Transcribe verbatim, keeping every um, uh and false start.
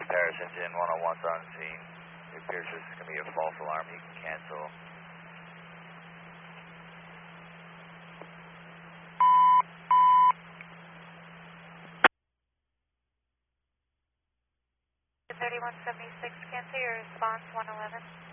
Paris engine one oh one's on scene. It appears this is going to be a false alarm. You can cancel. thirty-one seventy-six, cancel your response one eleven.